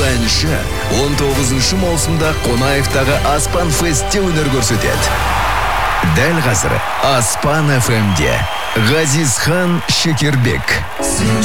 әнші 19 маусымда Қонаевтағы Аспан Фестте өнер көрсетеді. Дәл қазір Аспан FM-де Ғазизхан Шекербек.